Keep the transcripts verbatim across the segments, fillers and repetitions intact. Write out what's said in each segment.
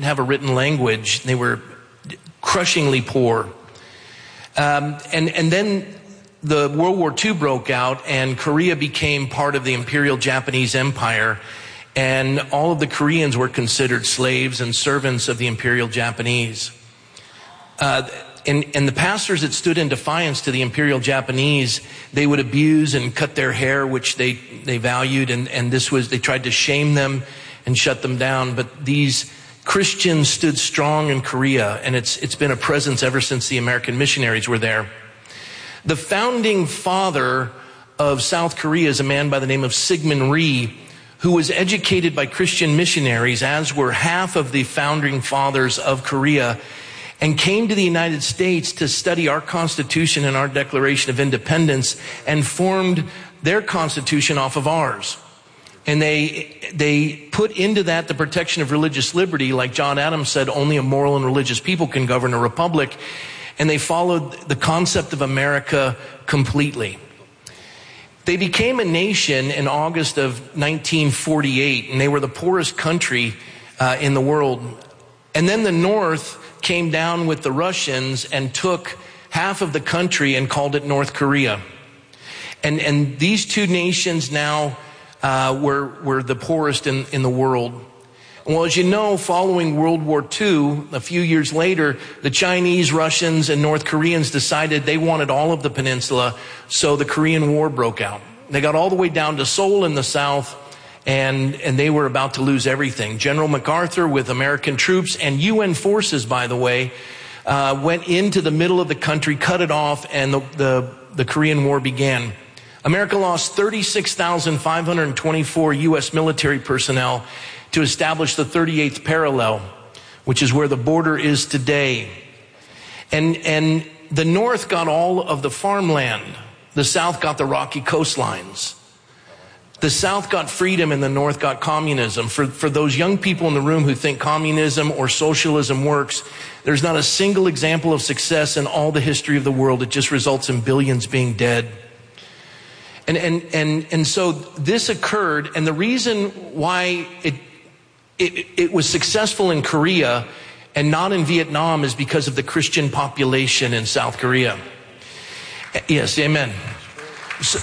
didn't have a written language. They were crushingly poor. Um, and, and then the World War Two broke out, and Korea became part of the Imperial Japanese Empire. And all of the Koreans were considered slaves and servants of the Imperial Japanese. Uh, and, and the pastors that stood in defiance to the Imperial Japanese, they would abuse and cut their hair, which they, they valued. And, and this was, they tried to shame them and shut them down. But these Christians stood strong in Korea, and it's, it's been a presence ever since the American missionaries were there. The founding father of South Korea is a man by the name of Syngman Rhee, who was educated by Christian missionaries, as were half of the founding fathers of Korea, and came to the United States to study our Constitution and our Declaration of Independence, and formed their Constitution off of ours. And they they put into that the protection of religious liberty. Like John Adams said, only a moral and religious people can govern a republic. And they followed the concept of America completely. They became a nation in August of nineteen forty-eight, and they were the poorest country uh, in the world. And then the North came down with the Russians and took half of the country and called it North Korea. And and these two nations now uh, were were the poorest in, in the world. Well, as you know, following World War Two, a few years later, the Chinese, Russians, and North Koreans decided they wanted all of the peninsula, so the Korean War broke out. They got all the way down to Seoul in the south, and, and they were about to lose everything. General MacArthur, with American troops and U N forces, by the way, uh, went into the middle of the country, cut it off, and the, the, the Korean War began. America lost thirty-six thousand five hundred twenty-four U S military personnel to establish the thirty-eighth parallel, which is where the border is today. And, and the North got all of the farmland. The South got the rocky coastlines. The South got freedom and the North got communism. For, for those young people in the room who think communism or socialism works, there's not a single example of success in all the history of the world. It just results in billions being dead. And, and, and, and so this occurred, and the reason why it It, it was successful in Korea and not in Vietnam is because of the Christian population in South Korea. Yes, amen. So,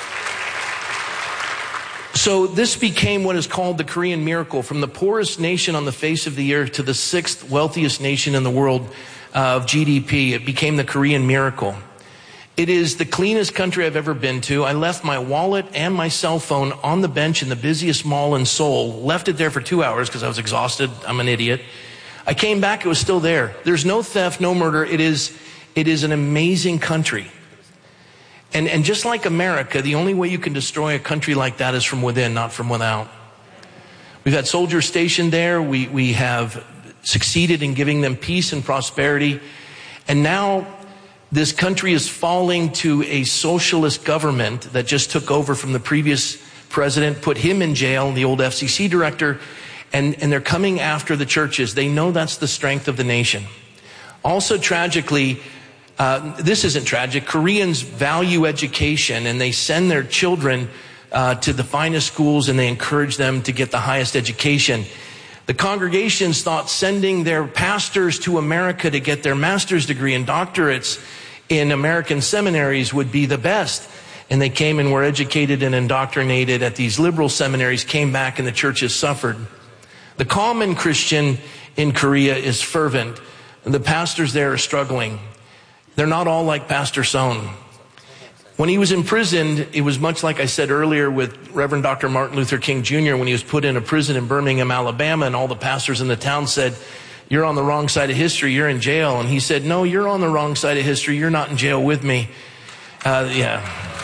so this became what is called the Korean miracle. From the poorest nation on the face of the earth to the sixth wealthiest nation in the world uh, of G D P, it became the Korean miracle. It is the cleanest country I've ever been to. I left my wallet and my cell phone on the bench in the busiest mall in Seoul. Left it there for two hours because I was exhausted. I'm an idiot. I came back, it was still there. There's no theft, no murder. It is, it is an amazing country. And, and just like America, the only way you can destroy a country like that is from within, not from without. We've had soldiers stationed there. We, we have succeeded in giving them peace and prosperity. And now this country is falling to a socialist government that just took over from the previous president, put him in jail, the old F C C director, and, and they're coming after the churches. They know that's the strength of the nation. Also tragically, uh, this isn't tragic, Koreans value education, and they send their children uh, to the finest schools, and they encourage them to get the highest education. The congregations thought sending their pastors to America to get their master's degree and doctorates in American seminaries would be the best. And they came and were educated and indoctrinated at these liberal seminaries, came back, and the churches suffered. The common Christian in Korea is fervent, and the pastors there are struggling. They're not all like Pastor Sohn. When he was imprisoned, it was much like I said earlier with Reverend Doctor Martin Luther King Junior when he was put in a prison in Birmingham, Alabama, and all the pastors in the town said, "You're on the wrong side of history, you're in jail." And he said, "No, you're on the wrong side of history, you're not in jail with me." Uh, yeah.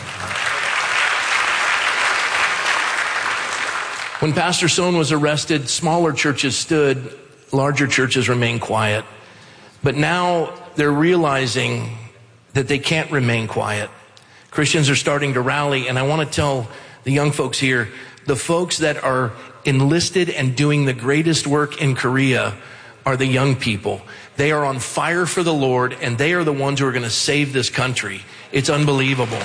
When Pastor Sohn was arrested, smaller churches stood, larger churches remained quiet. But now they're realizing that they can't remain quiet. Christians are starting to rally, and I want to tell the young folks here, the folks that are enlisted and doing the greatest work in Korea are the young people. They are on fire for the Lord, and they are the ones who are going to save this country. It's unbelievable.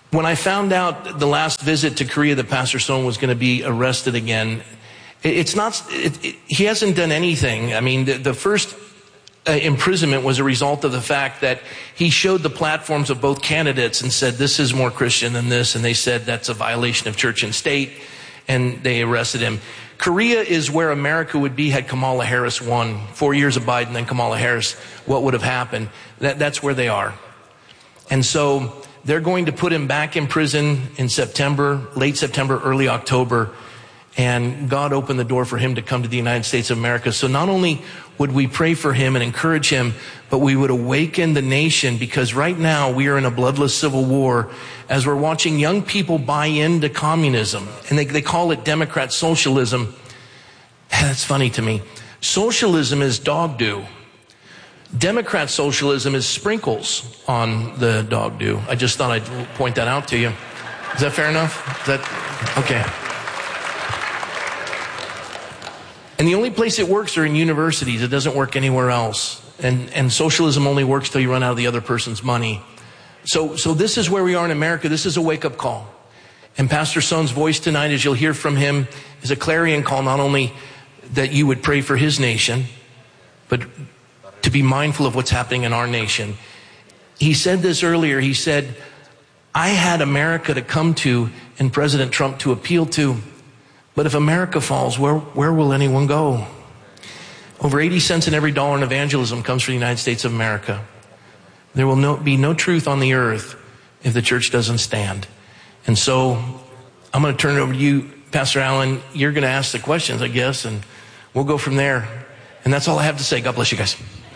When I found out the last visit to Korea that Pastor Son was going to be arrested again, it's not, it, it, he hasn't done anything. I mean, the, the first uh, imprisonment was a result of the fact that he showed the platforms of both candidates and said, this is more Christian than this. And they said that's a violation of church and state. And they arrested him. Korea is where America would be had Kamala Harris won. Four years of Biden, then Kamala Harris. What would have happened? That, that's where they are. And so they're going to put him back in prison in September, late September, early October. And God opened the door for him to come to the United States of America. So not only would we pray for him and encourage him, but we would awaken the nation, because right now we are in a bloodless civil war as we're watching young people buy into communism. And they, they call it Democrat socialism. That's funny to me. Socialism is dog do. Democrat socialism is sprinkles on the dog do. I just thought I'd point that out to you. Is that fair enough? Is that okay? And the only place it works are in universities. It doesn't work anywhere else. And, and socialism only works till you run out of the other person's money. So, so this is where we are in America. This is a wake-up call. And Pastor Son's voice tonight, as you'll hear from him, is a clarion call, not only that you would pray for his nation, but to be mindful of what's happening in our nation. He said this earlier. He said, I had America to come to and President Trump to appeal to. But if America falls, where, where will anyone go? Over eighty cents in every dollar in evangelism comes from the United States of America. There will no, be no truth on the earth if the church doesn't stand. And so I'm going to turn it over to you, Pastor Allen. You're going to ask the questions, I guess, and we'll go from there. And that's all I have to say. God bless you guys.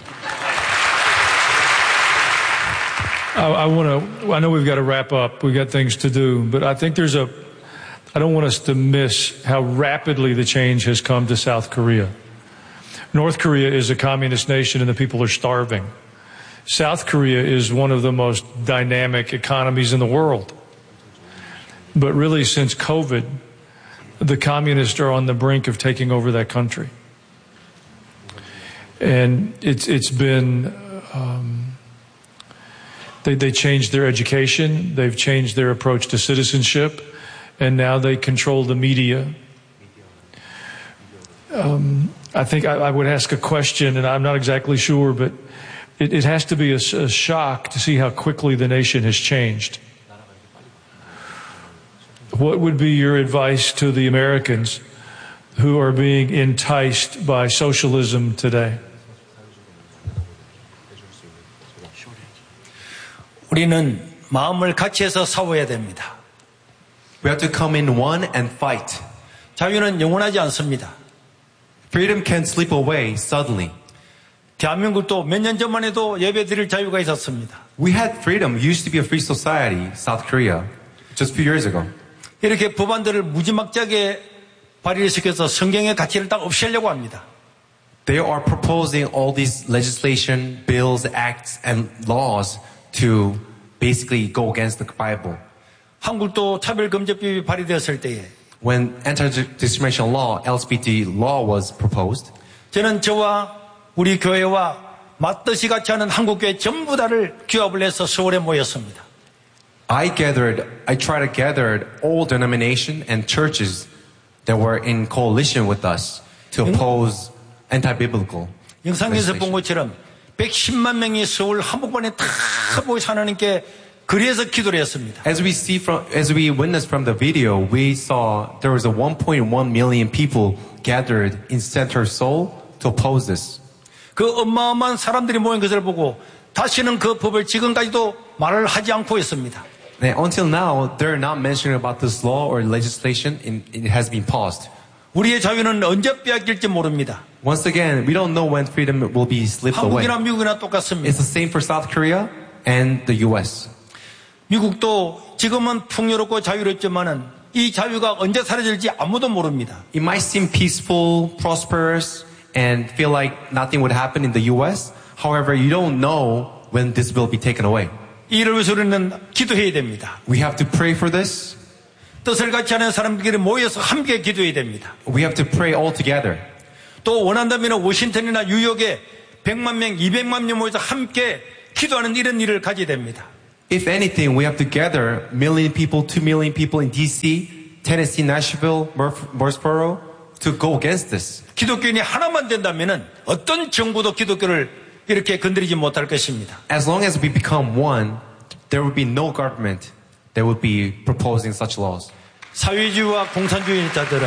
I, I want to, I know we've got to wrap up. We've got things to do, but I think there's a, I don't want us to miss how rapidly the change has come to South Korea. North Korea is a communist nation and the people are starving. South Korea is one of the most dynamic economies in the world. But really, since COVID, the communists are on the brink of taking over that country. And it's, it's been, um, they, they changed their education, they've changed their approach to citizenship, and now they control the media. Um, I think I, I would ask a question, and I'm not exactly sure, but it, it has to be a, a shock to see how quickly the nation has changed. What would be your advice to the Americans who are being enticed by socialism today? 우리는 마음을 같이 해서 싸워야 됩니다. We have to come in one and fight. 자유는 영원하지 않습니다. Freedom can slip away suddenly. 대한민국도 몇 년 전만 해도 예배 드릴 자유가 있었습니다. We had freedom. We used to be a free society, South Korea, just a few years ago. 이렇게 법안들을 무지막지하게 발의를 시켜서 성경의 가치를 딱 없애려고 합니다. They are proposing all these legislation, bills, acts, and laws to basically go against the Bible. 한국도 차별금지법이 발의되었을 때에 When anti-discrimination law, L G B T law was proposed, 저는 저와 우리 교회와 맞듯이 같이 하는 한국교회 전부 다를 규합을 해서 서울에 모였습니다. I gathered, I tried to gather all denominations and churches that were in coalition with us to oppose anti-biblical 영상에서 본 legislation. 것처럼 백십만 명이 서울 한복판에 다 모여서 하나님께 그래서 기도를 했습니다. As we see from, as we witnessed from the video, we saw there was a one point one million people gathered in Center Seoul to oppose this. 그 어마어마한 사람들이 모인 것을 보고 다시는 그 법을 지금까지도 말을 하지 않고 있습니다. And until now, they're not mentioning about this law or legislation. It has been paused. 우리의 자유는 언제 빼앗길지 모릅니다. Once again, we don't know when freedom will be slipped away. 한국이나 미국이나 똑같습니다. It's the same for South Korea and the U S. 미국도 지금은 풍요롭고 자유롭지만은 이 자유가 언제 사라질지 아무도 모릅니다. It might seem peaceful, prosperous, and feel like nothing would happen in the U S. However, you don't know when this will be taken away. 이를 위해서 우리는 기도해야 됩니다. We have to pray for this. 뜻을 같이 하는 사람들끼리 모여서 함께 기도해야 됩니다. We have to pray all together. 또 원한다면 워싱턴이나 뉴욕에 백만 명, 이백만 명 모여서 함께 기도하는 이런 일을 가져야 됩니다. If anything, we have to gather a million people, two million people in D C, Tennessee, Nashville, Murf- Murfreesboro to go against this. 기독교인이 하나만 된다면은 어떤 정부도 기독교를 이렇게 건드리지 못할 것입니다. As long as we become one, there will be no government that would be proposing such laws. 사회주의와 공산주의자들은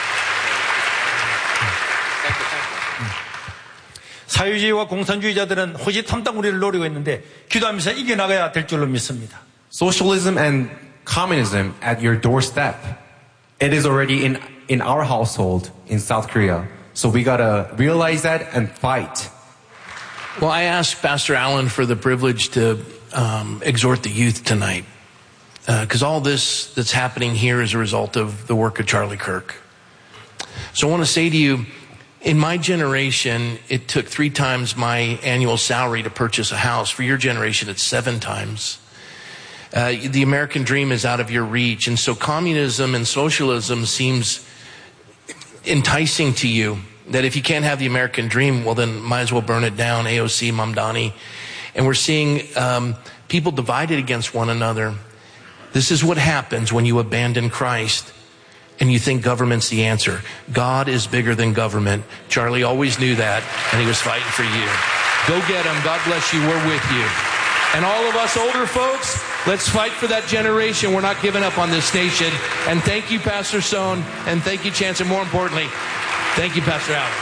사회주의와 공산주의자들은 호시탐탐 우리를 노리고 있는데 기도하면서 이겨나가야 될 줄로 믿습니다. Socialism and communism at your doorstep. It is already in, in our household in South Korea. So we gotta realize that and fight. Well, I asked Pastor Allen for the privilege to um, exhort the youth tonight. Because uh, all this that's happening here is a result of the work of Charlie Kirk. So I want to say to you, in my generation, it took three times my annual salary to purchase a house. For your generation, it's seven times. Uh, the American dream is out of your reach. And so communism and socialism seems enticing to you. That if you can't have the American dream, well, then might as well burn it down, A O C, Mamdani. And we're seeing um, people divided against one another. This is what happens when you abandon Christ and you think government's the answer. God is bigger than government. Charlie always knew that, and he was fighting for you. Go get him. God bless you. We're with you. And all of us older folks, let's fight for that generation. We're not giving up on this nation. And thank you, Pastor Sohn, and thank you, Chance, and more importantly, thank you, Pastor Allen.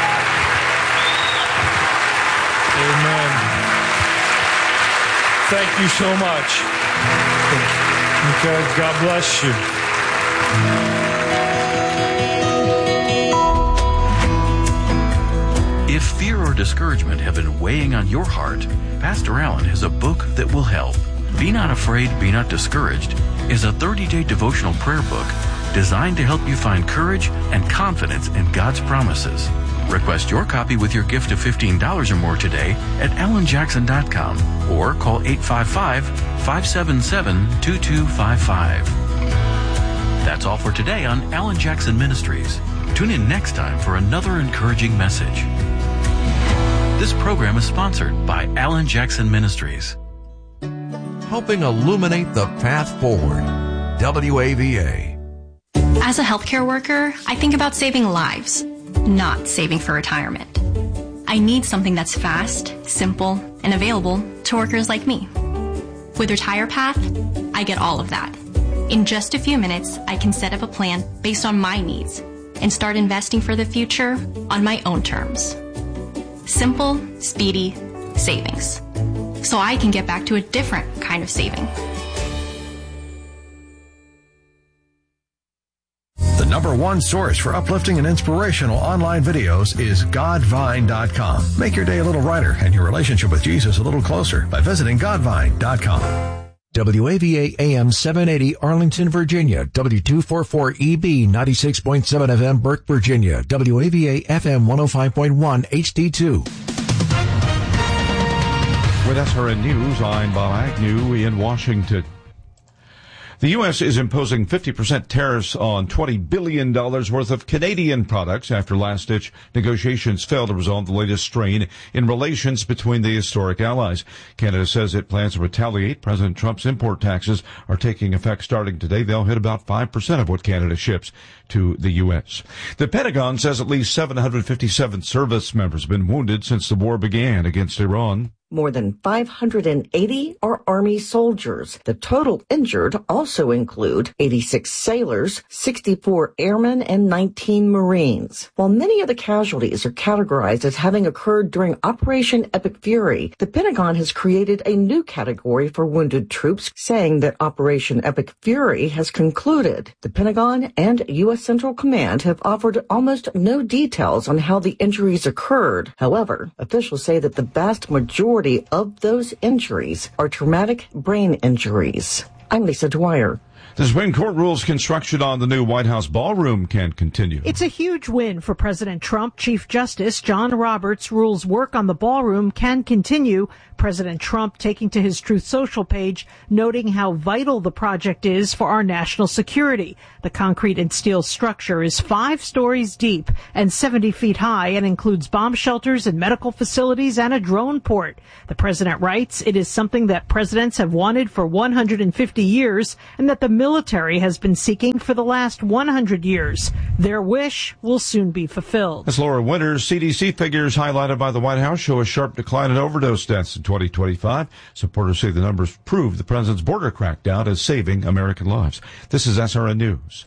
Amen. Thank you so much. Okay, God bless you. If fear or discouragement have been weighing on your heart, Pastor Allen has a book that will help. Be Not Afraid, Be Not Discouraged is a thirty-day devotional prayer book designed to help you find courage and confidence in God's promises. Request your copy with your gift of fifteen dollars or more today at alan jackson dot com or call eight five five, five seven seven, two two five five. That's all for today on Alan Jackson Ministries. Tune in next time for another encouraging message. This program is sponsored by Alan Jackson Ministries. Helping illuminate the path forward. W A V A. As a healthcare worker, I think about saving lives, not saving for retirement. I need something that's fast, simple, and available to workers like me. With RetirePath, I get all of that. In just a few minutes, I can set up a plan based on my needs and start investing for the future on my own terms. Simple, speedy savings. So I can get back to a different kind of saving. The number one source for uplifting and inspirational online videos is god vine dot com. Make your day a little brighter and your relationship with Jesus a little closer by visiting god vine dot com. W A V A A M seven eighty Arlington, Virginia. W two forty-four E B ninety-six point seven F M Burke, Virginia. W A V A F M one oh five point one H D two. With S R N News, I'm Bob Agnew in Washington. The U S is imposing fifty percent tariffs on twenty billion dollars worth of Canadian products after last-ditch negotiations failed to resolve the latest strain in relations between the historic allies. Canada says it plans to retaliate. President Trump's import taxes are taking effect starting today. They'll hit about five percent of what Canada ships to the U S. The Pentagon says at least seven hundred fifty-seven service members have been wounded since the war began against Iran. More than five hundred eighty are Army soldiers. The total injured also include eighty-six sailors, sixty-four airmen, and nineteen Marines. While many of the casualties are categorized as having occurred during Operation Epic Fury, the Pentagon has created a new category for wounded troops, saying that Operation Epic Fury has concluded. The Pentagon and U S Central Command have offered almost no details on how the injuries occurred. However, officials say that the vast majority of those injuries are traumatic brain injuries. I'm Lisa Dwyer. The Supreme Court rules construction on the new White House ballroom can continue. It's a huge win for President Trump. Chief Justice John Roberts rules work on the ballroom can continue. President Trump taking to his Truth Social page, noting how vital the project is for our national security. The concrete and steel structure is five stories deep and seventy feet high and includes bomb shelters and medical facilities and a drone port. The president writes, it is something that presidents have wanted for one hundred fifty years and that the military has been seeking for the last one hundred years. Their wish will soon be fulfilled. As Laura Winters, C D C figures highlighted by the White House show a sharp decline in overdose deaths in twenty twenty-five. Supporters say the numbers prove the president's border crackdown is saving American lives. This is S R N News.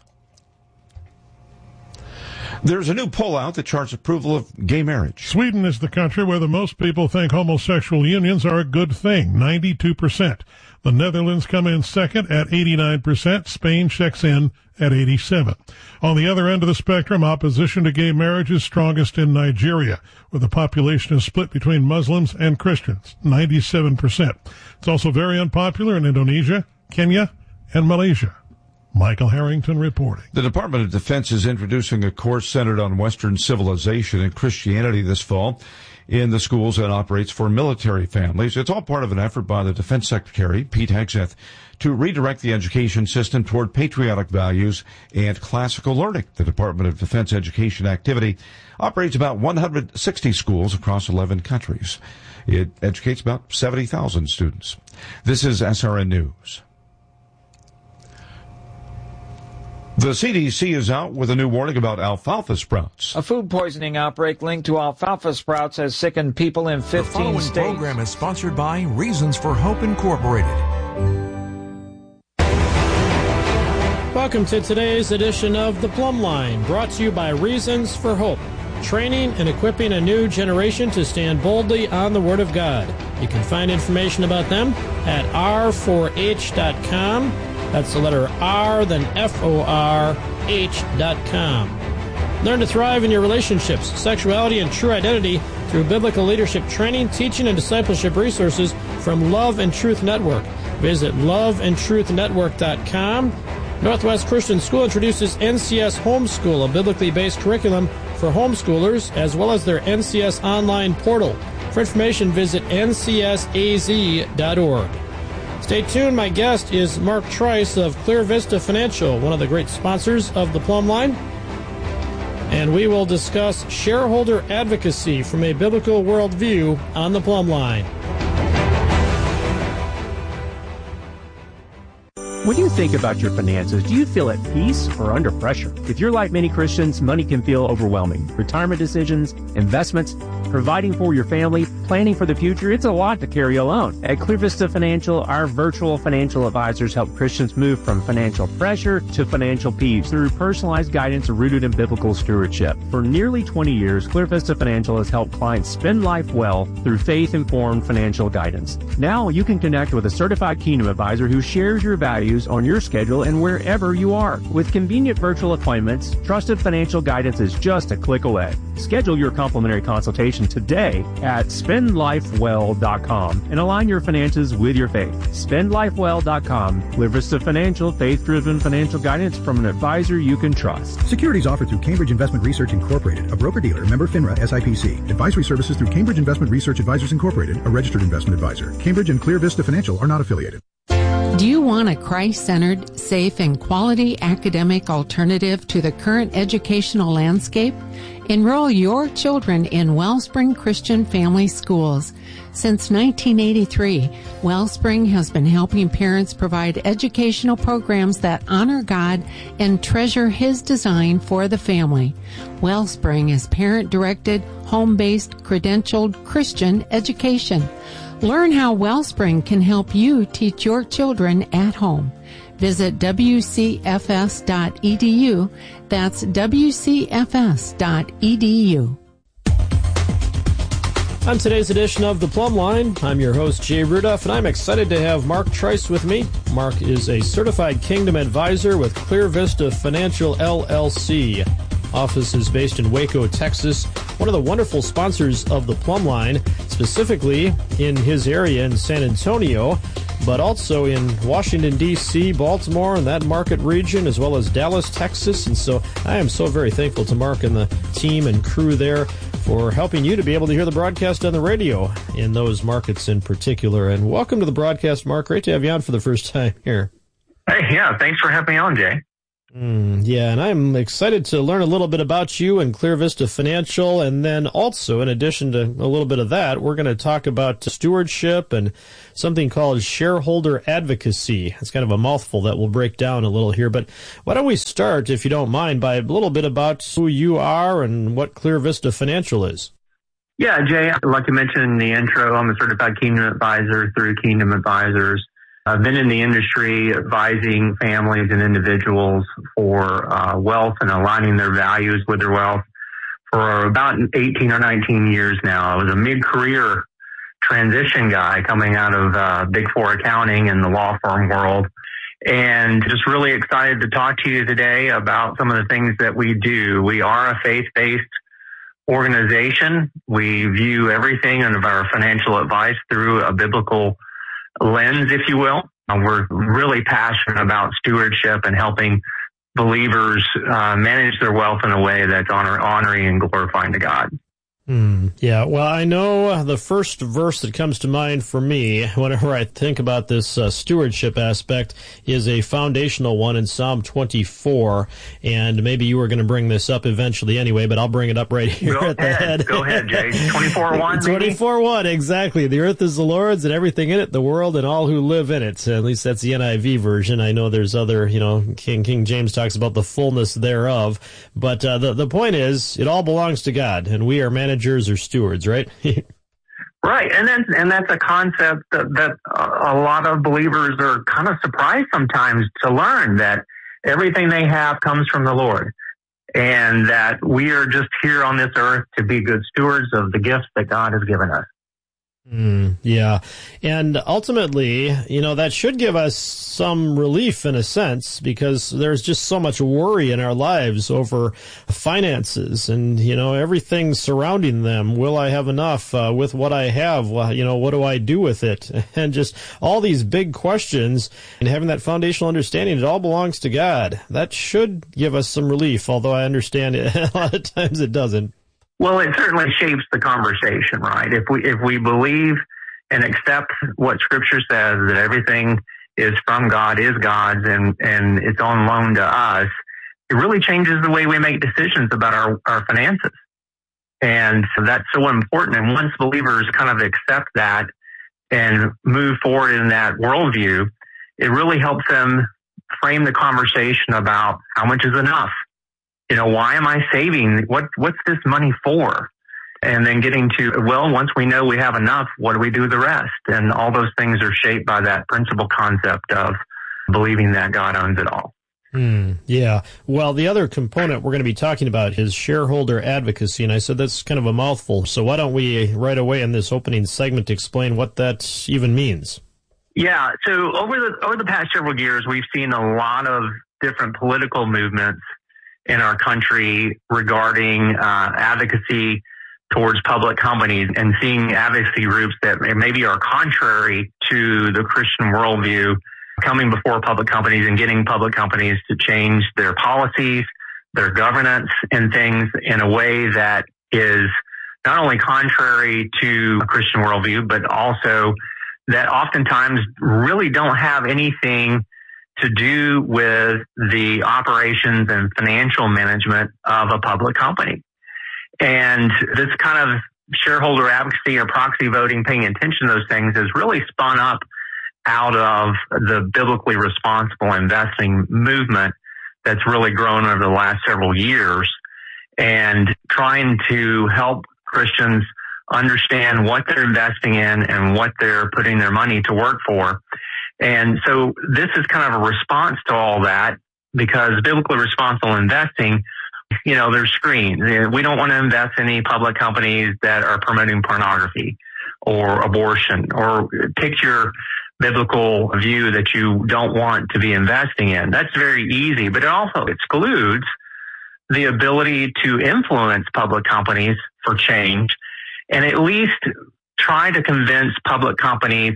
There's a new poll out that charts approval of gay marriage. Sweden is the country where the most people think homosexual unions are a good thing, ninety-two percent. The Netherlands come in second at eighty-nine percent. Spain checks in at eighty-seven. On the other end of the spectrum, opposition to gay marriage is strongest in Nigeria, where the population is split between Muslims and Christians, ninety-seven percent. It's also very unpopular in Indonesia, Kenya, and Malaysia. Michael Harrington reporting. The Department of Defense is introducing a course centered on Western civilization and Christianity this fall in the schools and operates for military families. It's all part of an effort by the Defense Secretary, Pete Hegseth, to redirect the education system toward patriotic values and classical learning. The Department of Defense education activity operates about one hundred sixty schools across eleven countries. It educates about seventy thousand students. This is S R N News. The C D C is out with a new warning about alfalfa sprouts. A food poisoning outbreak linked to alfalfa sprouts has sickened people in fifteen states. The following states. program is sponsored by Reasons for Hope Incorporated. Welcome to today's edition of The Plumb Line, brought to you by Reasons for Hope, training and equipping a new generation to stand boldly on the Word of God. You can find information about them at R four H dot com. That's the letter R, then F O R H dot com. Learn to thrive in your relationships, sexuality, and true identity through biblical leadership training, teaching, and discipleship resources from Love and Truth Network. Visit love and truth network dot com. Northwest Christian School introduces N C S Homeschool, a biblically based curriculum for homeschoolers, as well as their N C S online portal. For information, visit N C S A Z dot org. Stay tuned. My guest is Mark Trice of Clear Vista Financial, one of the great sponsors of the Plumb Line. And we will discuss shareholder advocacy from a biblical worldview on the Plumb Line. When you think about your finances, do you feel at peace or under pressure? If you're like many Christians, money can feel overwhelming. Retirement decisions, investments, providing for your family, planning for the future, it's a lot to carry alone. At Clear Vista Financial, our virtual financial advisors help Christians move from financial pressure to financial peace through personalized guidance rooted in biblical stewardship. For nearly twenty years, Clear Vista Financial has helped clients spend life well through faith-informed financial guidance. Now you can connect with a certified Kingdom advisor who shares your values on your schedule and wherever you are. With convenient virtual appointments, trusted financial guidance is just a click away. Schedule your complimentary consultation today at spend life well dot com and align your finances with your faith. spend life well dot com. Clear Vista Financial, faith-driven financial guidance from an advisor you can trust. Securities offered through Cambridge Investment Research Incorporated, a broker-dealer, member FINRA S I P C. Advisory services through Cambridge Investment Research Advisors Incorporated, a registered investment advisor. Cambridge and Clear Vista Financial are not affiliated. Do you want a Christ-centered, safe, and quality academic alternative to the current educational landscape? Enroll your children in Wellspring Christian Family Schools. Since nineteen eighty-three, Wellspring has been helping parents provide educational programs that honor God and treasure His design for the family. Wellspring is parent-directed, home-based, credentialed Christian education. Learn how Wellspring can help you teach your children at home. Visit W C F S dot E D U. That's W C F S dot E D U. On today's edition of The Plumb Line, I'm your host, Jay Rudolph, and I'm excited to have Mark Trice with me. Mark is a certified Kingdom advisor with Clear Vista Financial, L L C. Office is based in Waco, Texas, one of the wonderful sponsors of the Plumb Line, specifically in his area in San Antonio. but also in Washington, D C, Baltimore, and that market region, as well as Dallas, Texas. And so I am so very thankful to Mark and the team and crew there for helping you to be able to hear the broadcast on the radio in those markets in particular. And welcome to the broadcast, Mark. Great to have you on for the first time here. Hey, yeah, thanks for having me on, Jay. Mm, yeah, and I'm excited to learn a little bit about you and Clear Vista Financial, and then also, in addition to a little bit of that, we're going to talk about stewardship and something called shareholder advocacy. It's kind of a mouthful that we'll break down a little here, but why don't we start, if you don't mind, by a little bit about who you are and what Clear Vista Financial is. Yeah, Jay, like you mentioned in the intro, I'm a certified Kingdom Advisor through Kingdom Advisors. I've been in the industry advising families and individuals for uh, wealth and aligning their values with their wealth for about eighteen or nineteen years now. I was a mid-career transition guy coming out of uh, Big Four accounting and the law firm world, and just really excited to talk to you today about some of the things that we do. We are a faith-based organization. We view everything of our financial advice through a biblical lens, if you will. We're really passionate about stewardship and helping believers uh, manage their wealth in a way that's honor, honoring and glorifying to God. Mm, yeah, well, I know the first verse that comes to mind for me whenever I think about this uh, stewardship aspect is a foundational one in Psalm twenty-four, and maybe you were going to bring this up eventually anyway, but I'll bring it up right here Go at ahead. the head. Go ahead, Jay. twenty-four one, twenty-four one, exactly. The earth is the Lord's and everything in it, the world and all who live in it. At least that's the N I V version. I know there's other, you know, King King James talks about the fullness thereof, but uh, the, the point is, it all belongs to God, and we are managers or stewards, right? Right, and then and that's a concept that, that a lot of believers are kind of surprised sometimes to learn, that everything they have comes from the Lord, and that we are just here on this earth to be good stewards of the gifts that God has given us. Mm, yeah. And ultimately, you know, that should give us some relief in a sense, because there's just so much worry in our lives over finances and, you know, everything surrounding them. Will I have enough uh, with what I have? Well, you know, what do I do with it? And just all these big questions, and having that foundational understanding, it all belongs to God. That should give us some relief, although I understand it, a lot of times it doesn't. Well, it certainly shapes the conversation, right? If we if we believe and accept what Scripture says, that everything is from God, is God's, and, and it's on loan to us, it really changes the way we make decisions about our, our finances. And that's so important. And once believers kind of accept that and move forward in that worldview, it really helps them frame the conversation about how much is enough. You know, why am I saving? What What's this money for? And then getting to, well, once we know we have enough, what do we do with the rest? And all those things are shaped by that principal concept of believing that God owns it all. Mm, yeah. Well, the other component we're going to be talking about is shareholder advocacy. And I said that's kind of a mouthful. So why don't we right away in this opening segment explain what that even means? Yeah. So over the over the past several years, we've seen a lot of different political movements in our country regarding uh, advocacy towards public companies, and seeing advocacy groups that maybe are contrary to the Christian worldview coming before public companies and getting public companies to change their policies, their governance, and things in a way that is not only contrary to a Christian worldview, but also that oftentimes really don't have anything to do with the operations and financial management of a public company. And this kind of shareholder advocacy or proxy voting, paying attention to those things, has really spun up out of the biblically responsible investing movement that's really grown over the last several years, and trying to help Christians understand what they're investing in and what they're putting their money to work for. And so this is kind of a response to all that, because biblically responsible investing, you know, there's screens. We don't want to invest in any public companies that are promoting pornography or abortion, or pick your biblical view that you don't want to be investing in. That's very easy, but it also excludes the ability to influence public companies for change, and at least try to convince public companies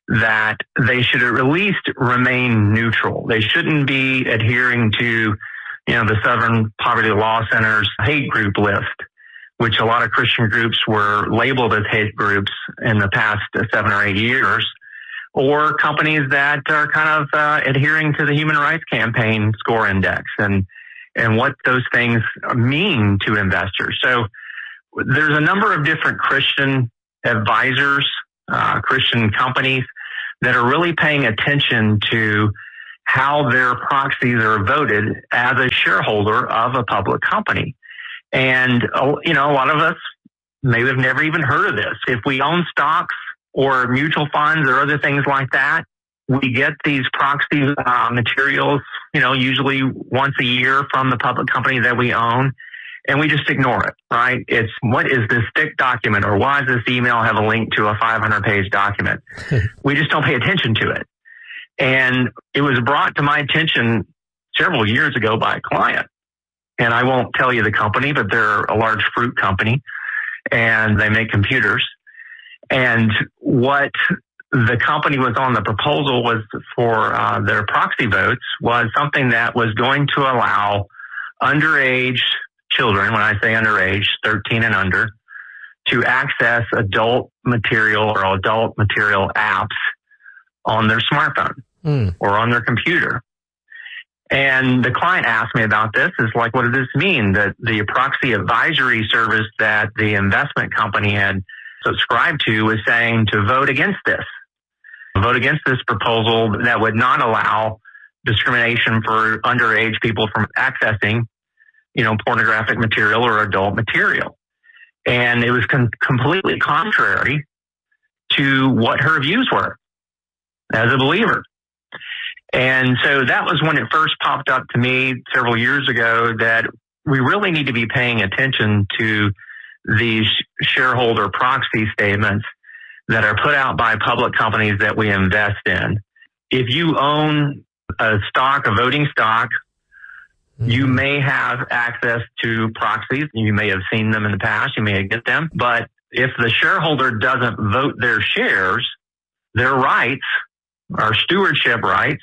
that they should at least remain neutral. They shouldn't be adhering to, you know, the Southern Poverty Law Center's hate group list, which a lot of Christian groups were labeled as hate groups in the past seven or eight years, or companies that are kind of uh, adhering to the Human Rights Campaign score index and and what those things mean to investors. So there's a number of different Christian advisors, uh, Christian companies that are really paying attention to how their proxies are voted as a shareholder of a public company. And, you know, a lot of us maybe have never even heard of this. If we own stocks or mutual funds or other things like that, we get these proxy uh, materials, you know, usually once a year from the public company that we own, and we just ignore it, right? It's, what is this thick document, or why does this email have a link to a five hundred page document? We just don't pay attention to it. And it was brought to my attention several years ago by a client. And I won't tell you the company, but they're a large fruit company and they make computers. And what the company was on the proposal was for uh, their proxy votes was something that was going to allow underage children, when I say underage, thirteen and under, to access adult material or adult material apps on their smartphone mm. or on their computer. And the client asked me about this. Is like, what does this mean? That the proxy advisory service that the investment company had subscribed to was saying to vote against this, vote against this proposal that would not allow discrimination for underage people from accessing, you know, pornographic material or adult material. And it was con- completely contrary to what her views were as a believer. And so that was when it first popped up to me several years ago that we really need to be paying attention to these shareholder proxy statements that are put out by public companies that we invest in. If you own a stock, a voting stock, mm-hmm. you may have access to proxies. You may have seen them in the past. You may get them. But if the shareholder doesn't vote their shares, their rights, our stewardship rights,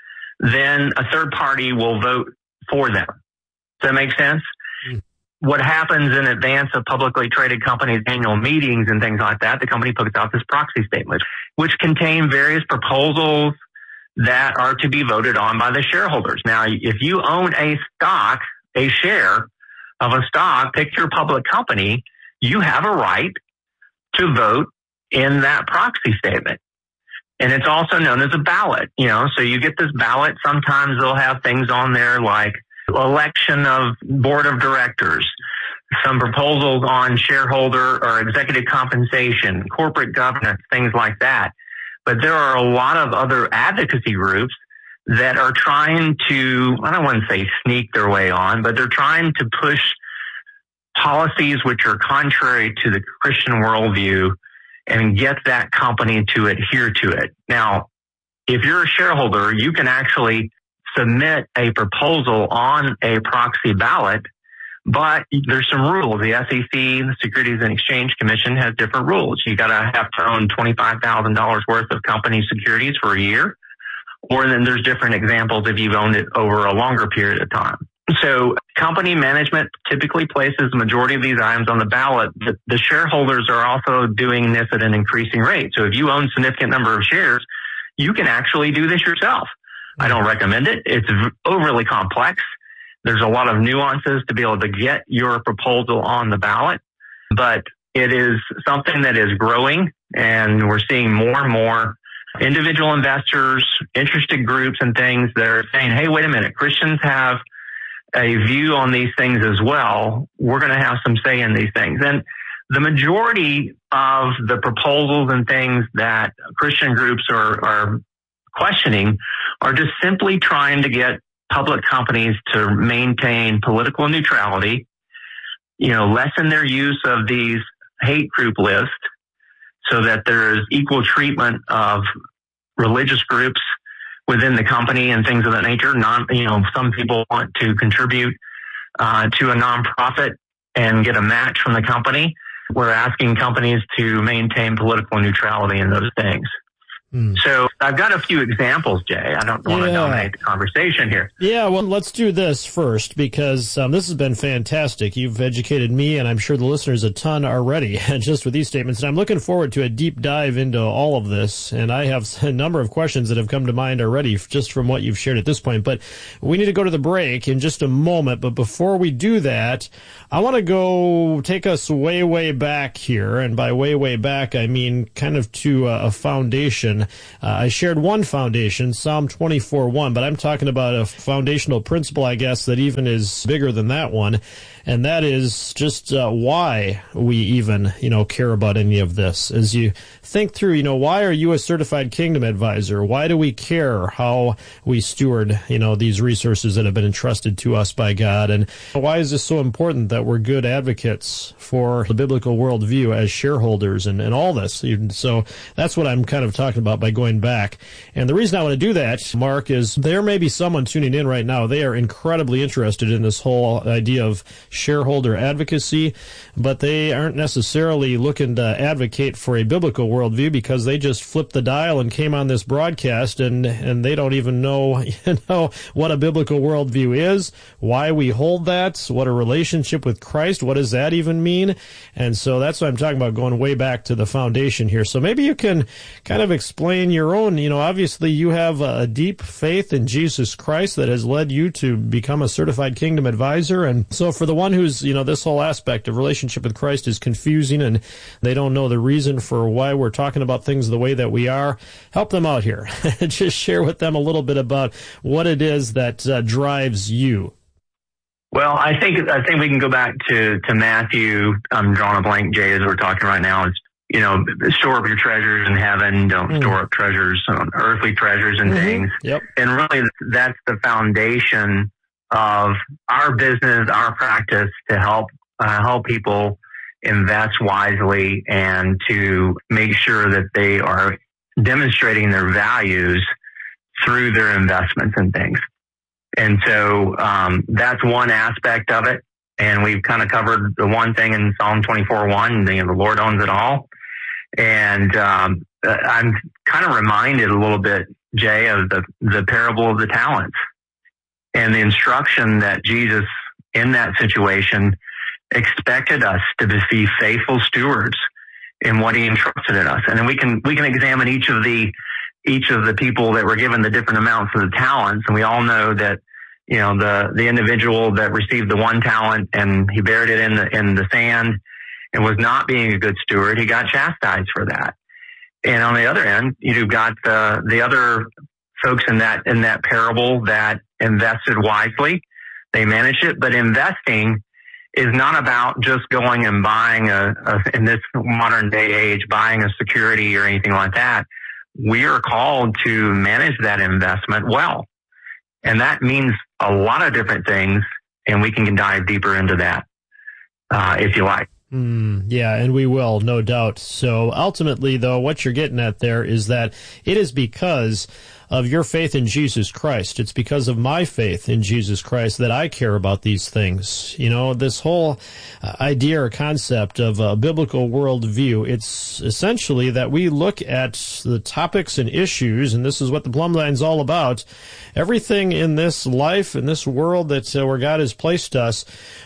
then a third party will vote for them. Does that make sense? Mm. What happens in advance of publicly traded companies' annual meetings and things like that, the company puts out this proxy statement, which contain various proposals that are to be voted on by the shareholders. Now, if you own a stock, a share of a stock, pick your public company, you have a right to vote in that proxy statement. And it's also known as a ballot, you know, so you get this ballot. Sometimes they'll have things on there like election of board of directors, some proposals on shareholder or executive compensation, corporate governance, things like that. But there are a lot of other advocacy groups that are trying to, I don't want to say sneak their way on, but they're trying to push policies which are contrary to the Christian worldview and get that company to adhere to it. Now, if you're a shareholder, you can actually submit a proposal on a proxy ballot, but there's some rules. The S E C, the Securities and Exchange Commission, has different rules. You got to have to own twenty-five thousand dollars worth of company securities for a year, or then there's different examples if you've owned it over a longer period of time. So company management typically places the majority of these items on the ballot. The, the shareholders are also doing this at an increasing rate. So if you own a significant number of shares, you can actually do this yourself. I don't recommend it. It's overly complex. There's a lot of nuances to be able to get your proposal on the ballot, but it is something that is growing, and we're seeing more and more individual investors, interested groups and things that are saying, hey, wait a minute, Christians have a view on these things as well. We're going to have some say in these things. And the majority of the proposals and things that Christian groups are, are questioning are just simply trying to get public companies to maintain political neutrality, you know, lessen their use of these hate group lists so that there's equal treatment of religious groups within the company and things of that nature. Non, you know, some people want to contribute uh, to a nonprofit and get a match from the company. We're asking companies to maintain political neutrality in those things. Mm. So I've got a few examples, Jay. I don't want to yeah. dominate the conversation here. Yeah, well, let's do this first because um, this has been fantastic. You've educated me, and I'm sure the listeners a ton already just with these statements. And I'm looking forward to a deep dive into all of this. And I have a number of questions that have come to mind already just from what you've shared at this point. But we need to go to the break in just a moment. But before we do that, I want to go take us way, way back here. And by way, way back, I mean kind of to a, a foundation. Uh, I shared one foundation, Psalm twenty-four one, but I'm talking about a foundational principle, I guess, that even is bigger than that one. And that is just uh, why we even, you know, care about any of this. As you think through, you know, why are you a certified kingdom advisor? Why do we care how we steward, you know, these resources that have been entrusted to us by God? And why is this so important that we're good advocates for the biblical worldview as shareholders and, and all this? So that's what I'm kind of talking about by going back. And the reason I want to do that, Mark, is there may be someone tuning in right now. They are incredibly interested in this whole idea of shareholder advocacy, but they aren't necessarily looking to advocate for a biblical worldview because they just flipped the dial and came on this broadcast and, and they don't even know, you know, what a biblical worldview is, why we hold that, what a relationship with Christ, what does that even mean? And so that's what I'm talking about, going way back to the foundation here. So maybe you can kind of explain your own, you know, obviously you have a deep faith in Jesus Christ that has led you to become a certified kingdom advisor. And so for the one who's, you know, this whole aspect of relationship with Christ is confusing and they don't know the reason for why we're talking about things the way that we are, help them out here. Just share with them a little bit about what it is that uh, drives you. Well, I think I think we can go back to, to Matthew. I'm drawing a blank, Jay, as we're talking right now. It's, you know, store up your treasures in heaven. Don't mm. store up treasures, on earthly treasures and mm-hmm. things. Yep. And really, that's the foundation of our business, our practice to help uh, help people invest wisely and to make sure that they are demonstrating their values through their investments and things. And so um, that's one aspect of it. And we've kind of covered the one thing in Psalm twenty-four one, you know, the Lord owns it all. And um, I'm kind of reminded a little bit, Jay, of the, the parable of the talents and the instruction that Jesus in that situation expected us to be faithful stewards in what he entrusted in us. And then we can, we can examine each of the, each of the people that were given the different amounts of the talents. And we all know that, you know, the, the individual that received the one talent and he buried it in the, in the sand and was not being a good steward, he got chastised for that. And on the other end, you've got the, the other folks in that, in that parable that invested wisely. They managed it, but investing is not about just going and buying a, a, in this modern day age, buying a security or anything like that. We are called to manage that investment well. And that means a lot of different things, and we can dive deeper into that, uh, if you like. Mm, yeah, and we will, no doubt. So ultimately, though, what you're getting at there is that it is because of your faith in Jesus Christ. It's because of my faith in Jesus Christ that I care about these things. You know, this whole uh, idea or concept of a biblical worldview, it's essentially that we look at the topics and issues, and this is what the Plumb Line's all about. Everything in this life, in this world that uh, where God has placed us,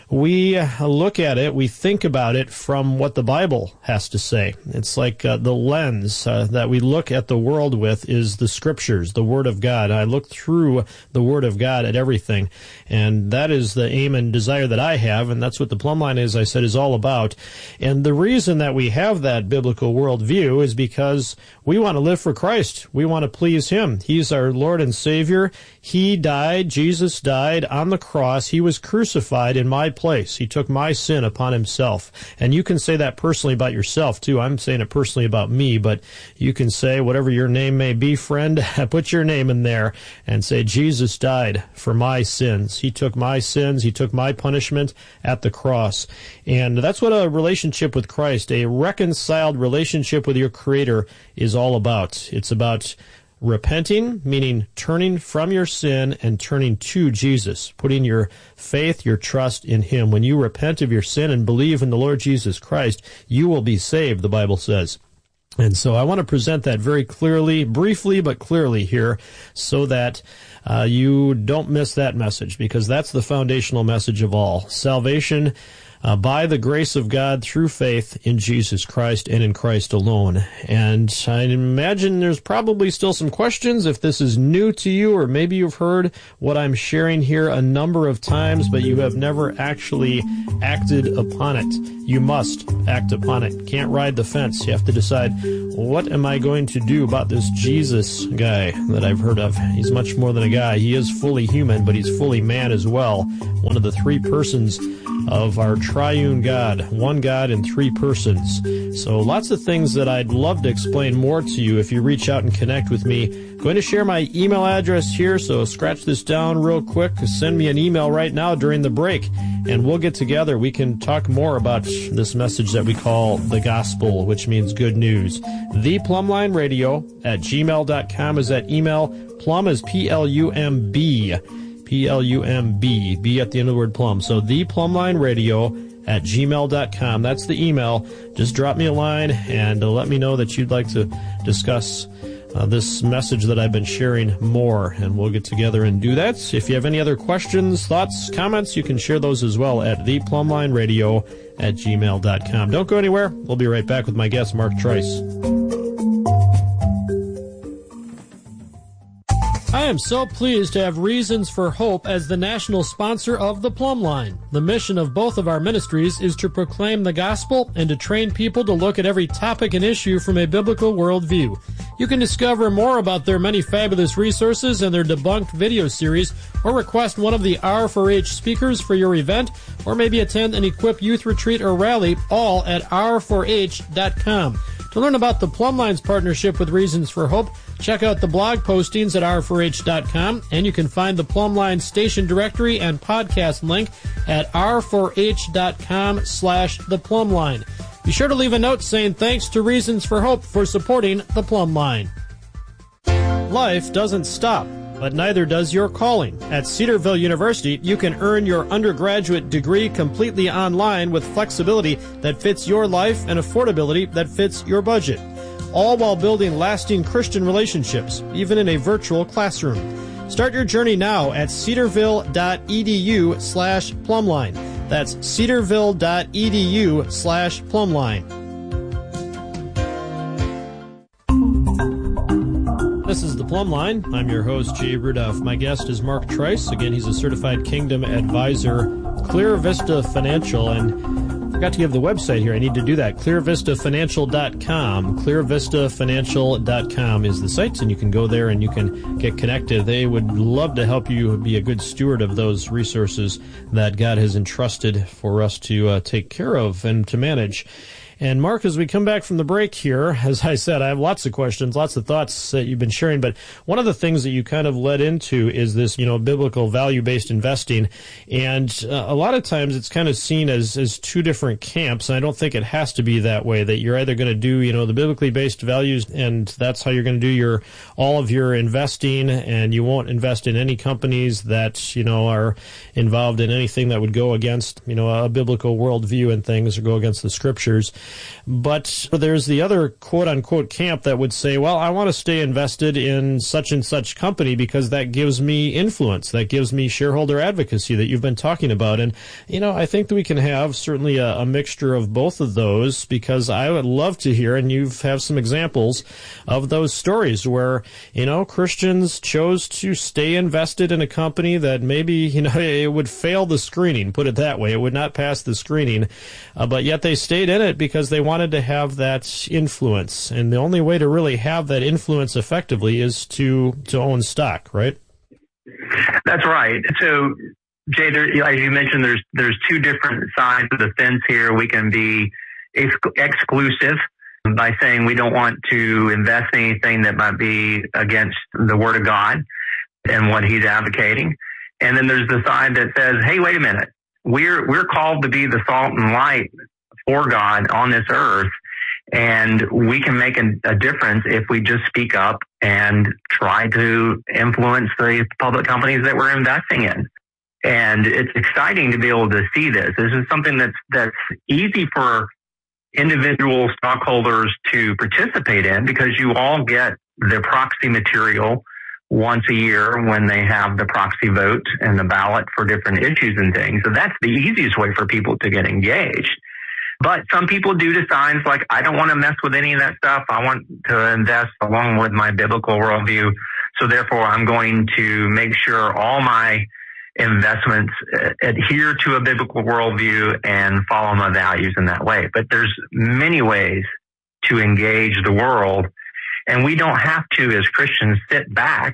we look at it, we think about it from what the Bible has to say. It's like uh, the lens uh, that we look at the world with is the Scriptures, the Word of God. I look through the Word of God at everything, and that is the aim and desire that I have, and that's what the Plumb Line, as I said, is all about. And the reason that we have that biblical worldview is because we want to live for Christ. We want to please Him. He's our Lord and Savior. He died, Jesus died on the cross. He was crucified in my place. He took my sin upon Himself. And you can say that personally about yourself, too. I'm saying it personally about me, but you can say whatever your name may be, friend, put your name in there and say, Jesus died for my sins. He took my sins. He took my punishment at the cross. And that's what a relationship with Christ, a reconciled relationship with your Creator, is all about. It's about repenting, meaning turning from your sin and turning to Jesus, putting your faith, your trust in Him. When you repent of your sin and believe in the Lord Jesus Christ, you will be saved, the Bible says. And so I want to present that very clearly, briefly, but clearly here, so that uh, you don't miss that message, because that's the foundational message of all. Salvation uh, by the grace of God through faith in Jesus Christ and in Christ alone. And I imagine there's probably still some questions if this is new to you, or maybe you've heard what I'm sharing here a number of times, but you have never actually acted upon it. You must act upon it. Can't ride the fence. You have to decide, what am I going to do about this Jesus guy that I've heard of? He's much more than a guy. He is fully human, but he's fully man as well. One of the three persons of our triune God. One God in three persons. So lots of things that I'd love to explain more to you if you reach out and connect with me. Going to share my email address here, so scratch this down real quick. Send me an email right now during the break, and we'll get together. We can talk more about this message that we call the gospel, which means good news. The Plumline Radio at gmail dot com is that email. Plum is P L U M B. P L U M B. B at the end of the word plum. So the Plumline Radio at gmail dot com. That's the email. Just drop me a line and let me know that you'd like to discuss Uh, this message that I've been sharing more, and we'll get together and do that. If you have any other questions, thoughts, comments, you can share those as well at the plumline radio at gmail dot com. Don't go anywhere. We'll be right back with my guest, Mark Trice. I am so pleased to have Reasons for Hope as the national sponsor of the Plumb Line. The mission of both of our ministries is to proclaim the gospel and to train people to look at every topic and issue from a biblical worldview. You can discover more about their many fabulous resources and their debunked video series, or request one of the R four H speakers for your event, or maybe attend an Equip Youth Retreat or rally, all at R four H dot com. To learn about the Plumb Line's partnership with Reasons for Hope, check out the blog postings at R four H dot com, and you can find the Plumb Line station directory and podcast link at R four H dot com slash the Plumb Line. Be sure to leave a note saying thanks to Reasons for Hope for supporting the Plumb Line. Life doesn't stop, but neither does your calling. At Cedarville University, you can earn your undergraduate degree completely online with flexibility that fits your life and affordability that fits your budget, all while building lasting Christian relationships, even in a virtual classroom. Start your journey now at cedarville.edu slash plumline. That's cedarville.edu slash plumline. This is the Plumb Line. I'm your host, Jay Rudolph. My guest is Mark Trice. Again, he's a certified Kingdom advisor, Clear Vista Financial, and I forgot to give the website here. I need to do that. clear vista financial dot com. clear vista financial dot com is the site, and you can go there and you can get connected. They would love to help you be a good steward of those resources that God has entrusted for us to uh, take care of and to manage. And Mark, as we come back from the break here, as I said, I have lots of questions, lots of thoughts that you've been sharing, but one of the things that you kind of led into is this, you know, biblical value-based investing. And uh, a lot of times it's kind of seen as, as two different camps, and I don't think it has to be that way, that you're either going to do, you know, the biblically based values, and that's how you're going to do your, all of your investing, and you won't invest in any companies that, you know, are involved in anything that would go against, you know, a biblical worldview and things, or go against the scriptures. But there's the other quote-unquote camp that would say, well, I want to stay invested in such and such company because that gives me influence, that gives me shareholder advocacy that you've been talking about. And, you know, I think that we can have certainly a, a mixture of both of those, because I would love to hear, and you have some examples of those stories where, you know, Christians chose to stay invested in a company that maybe, you know, it would fail the screening, put it that way. It would not pass the screening, uh, but yet they stayed in it because they wanted to have that influence. And the only way to really have that influence effectively is to, to own stock, right? That's right. So, Jay, there, as you mentioned, there's there's two different sides of the fence here. We can be ex- exclusive by saying we don't want to invest in anything that might be against the Word of God and what He's advocating. And then there's the side that says, hey, wait a minute. We're we're called to be the salt and light for God on this earth, and we can make a, a difference if we just speak up and try to influence the public companies that we're investing in. And it's exciting to be able to see this. This is something that's that's easy for individual stockholders to participate in, because you all get the proxy material once a year when they have the proxy vote and the ballot for different issues and things. So that's the easiest way for people to get engaged. But some people do decide, like, I don't want to mess with any of that stuff. I want to invest along with my biblical worldview. So therefore, I'm going to make sure all my investments adhere to a biblical worldview and follow my values in that way. But there's many ways to engage the world. And we don't have to, as Christians, sit back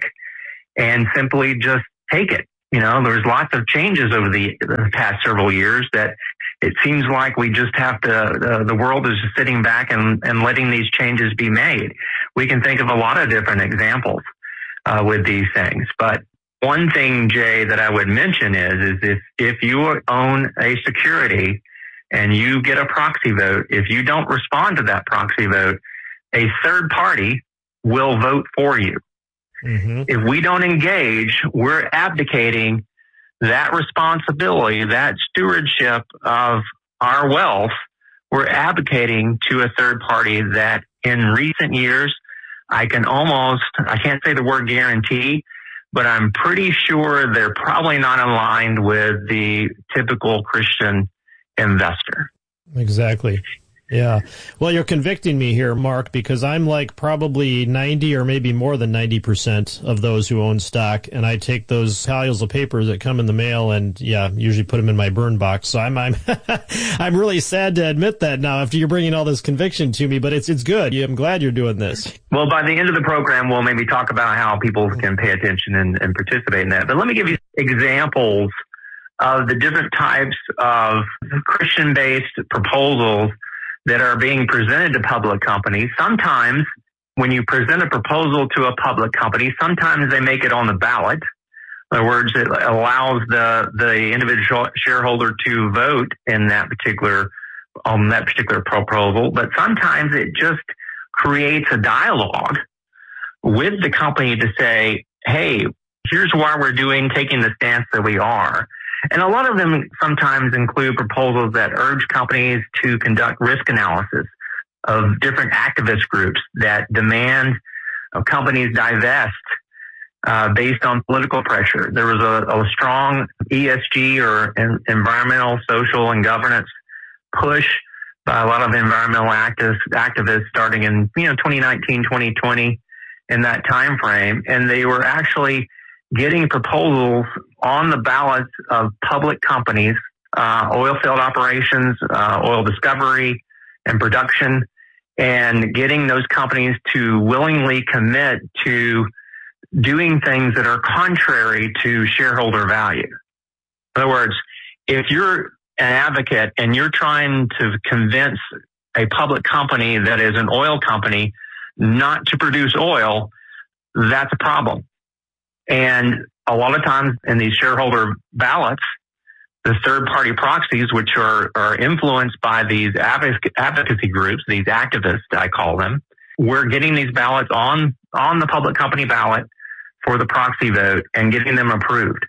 and simply just take it. You know, there's lots of changes over the, the past several years that it seems like we just have to, uh, the world is just sitting back and, and letting these changes be made. We can think of a lot of different examples uh, with these things. But one thing, Jay, that I would mention is, is if, if you own a security and you get a proxy vote, if you don't respond to that proxy vote, a third party will vote for you. Mm-hmm. If we don't engage, we're abdicating that responsibility, that stewardship of our wealth. We're advocating to a third party that in recent years, I can almost, I can't say the word guarantee, but I'm pretty sure they're probably not aligned with the typical Christian investor. Exactly. Yeah. Well, you're convicting me here, Mark, because I'm like probably ninety or maybe more than ninety percent of those who own stock. And I take those piles of papers that come in the mail and, yeah, usually put them in my burn box. So I'm, I'm, I'm really sad to admit that now after you're bringing all this conviction to me, but it's, it's good. I'm glad you're doing this. Well, by the end of the program, we'll maybe talk about how people can pay attention and, and participate in that. But let me give you examples of the different types of Christian-based proposals that are being presented to public companies. Sometimes when you present a proposal to a public company, sometimes they make it on the ballot. In other words, it allows the, the individual shareholder to vote in that particular, on that particular proposal. But sometimes it just creates a dialogue with the company to say, hey, here's why we're doing, taking the stance that we are. And a lot of them sometimes include proposals that urge companies to conduct risk analysis of different activist groups that demand uh, companies divest uh, based on political pressure. There was a, a strong E S G or en- environmental, social, and governance push by a lot of environmental activists, activists starting in you know twenty nineteen, twenty twenty in that time frame, and they were actually getting proposals on the ballots of public companies, uh, oil field operations, uh, oil discovery and production, and getting those companies to willingly commit to doing things that are contrary to shareholder value. In other words, if you're an advocate and you're trying to convince a public company that is an oil company not to produce oil, that's a problem. And a lot of times in these shareholder ballots, the third-party proxies, which are, are influenced by these advocacy groups, these activists, I call them, we're getting these ballots on, on the public company ballot for the proxy vote and getting them approved.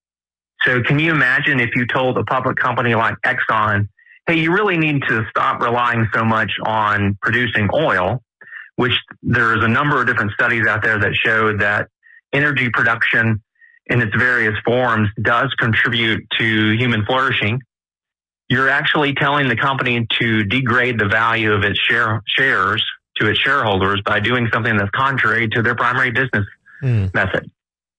So can you imagine if you told a public company like Exxon, hey, you really need to stop relying so much on producing oil, which there's a number of different studies out there that show that energy production in its various forms does contribute to human flourishing. You're actually telling the company to degrade the value of its share, shares to its shareholders by doing something that's contrary to their primary business mm. method.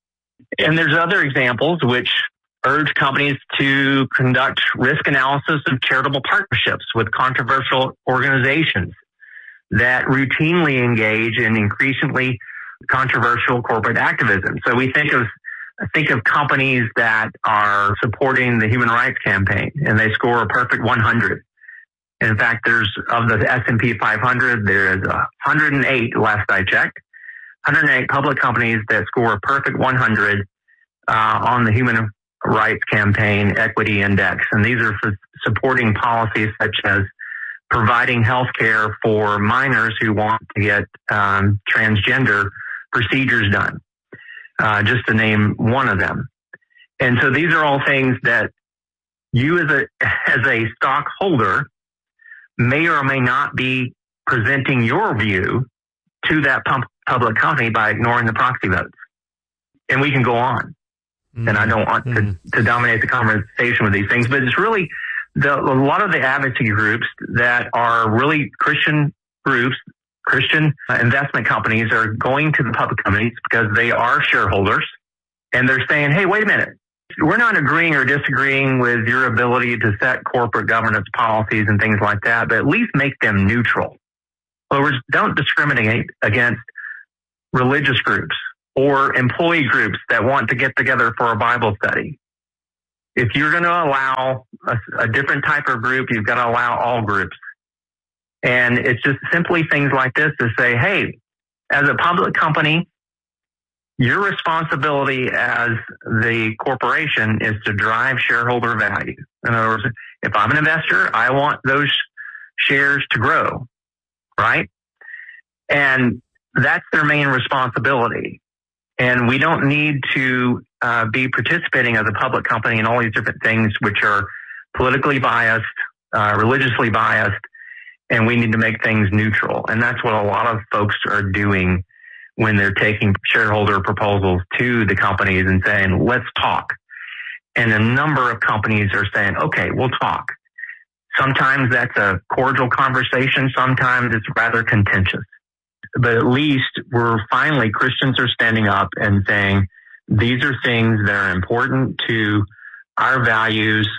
And there's other examples which urge companies to conduct risk analysis of charitable partnerships with controversial organizations that routinely engage in increasingly controversial corporate activism. So we think of think of companies that are supporting the Human Rights Campaign and they score a perfect one hundred. In fact, there's of the S and P five hundred, there's one hundred eight last I checked, one hundred eight public companies that score a perfect one hundred uh, on the Human Rights Campaign Equity Index. And these are for supporting policies such as providing health care for minors who want to get um, transgender procedures done, uh, just to name one of them. And so these are all things that you as a as a stockholder may or may not be presenting your view to that pump, public company by ignoring the proxy votes. And we can go on. Mm-hmm. And I don't want to, to dominate the conversation with these things, but it's really the, a lot of the advocacy groups that are really Christian groups, Christian investment companies are going to the public companies because they are shareholders, and they're saying, hey, wait a minute. We're not agreeing or disagreeing with your ability to set corporate governance policies and things like that, but at least make them neutral. In other words, don't discriminate against religious groups or employee groups that want to get together for a Bible study. If you're going to allow a, a different type of group, you've got to allow all groups. And it's just simply things like this to say, hey, as a public company, your responsibility as the corporation is to drive shareholder value. In other words, if I'm an investor, I want those shares to grow, right? And that's their main responsibility. And we don't need to uh, be participating as a public company in all these different things which are politically biased, uh, religiously biased, and we need to make things neutral. And that's what a lot of folks are doing when they're taking shareholder proposals to the companies and saying, let's talk. And a number of companies are saying, okay, we'll talk. Sometimes that's a cordial conversation. Sometimes it's rather contentious. But at least we're finally, Christians are standing up and saying, these are things that are important to our values,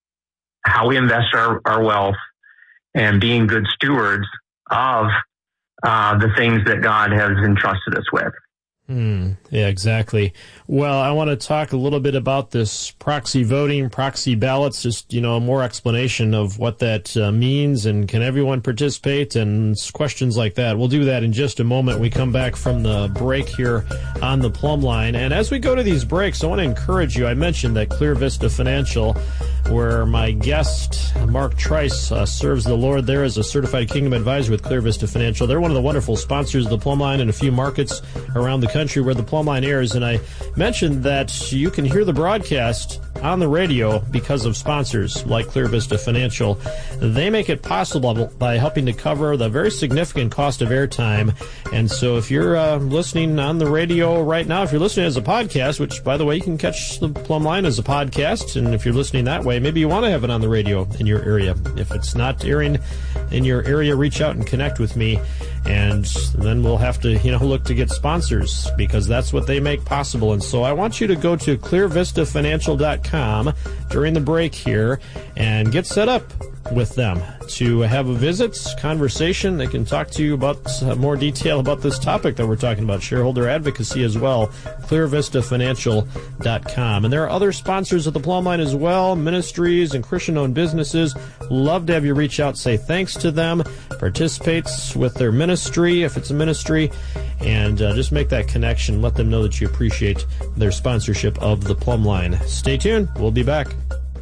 how we invest our, our wealth, and being good stewards of uh, the things that God has entrusted us with. Hmm. Yeah, exactly. Well, I want to talk a little bit about this proxy voting, proxy ballots, just, you know, more explanation of what that uh, means, and can everyone participate, and questions like that. We'll do that in just a moment. We come back from the break here on the Plumb Line. And as we go to these breaks, I want to encourage you. I mentioned that Clear Vista Financial, where my guest, Mark Trice, uh, serves the Lord there as a certified Kingdom advisor with Clear Vista Financial. They're one of the wonderful sponsors of the Plumb Line in a few markets around the country where the Plumb Line airs. And I mentioned that you can hear the broadcast on the radio because of sponsors like Clear Vista Financial. They make it possible by helping to cover the very significant cost of airtime. And so if you're uh, listening on the radio right now, if you're listening as a podcast, which, by the way, you can catch the Plumb Line as a podcast, and if you're listening that way, maybe you want to have it on the radio in your area. If it's not airing in your area, reach out and connect with me, and then we'll have to, you know, look to get sponsors, because that's what they make possible. And so I want you to go to clear vista financial dot com during the break here and get set up with them to have a visit, conversation. They can talk to you about uh, more detail about this topic that we're talking about, shareholder advocacy as well, clear vista financial dot com. And there are other sponsors of the Plumb Line as well, ministries and Christian-owned businesses. Love to have you reach out, say thanks to them, participates with their ministry, if it's a ministry, and uh, just make that connection. Let them know that you appreciate their sponsorship of the Plumb Line. Stay tuned. We'll be back.